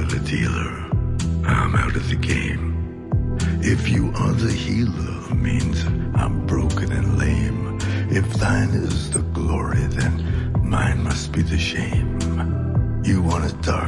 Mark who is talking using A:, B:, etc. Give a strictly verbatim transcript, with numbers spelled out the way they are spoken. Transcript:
A: a dealer, I'm out of the game. If you are the healer, means I'm broken and lame. If thine is the glory, then mine must be the shame. You want a dark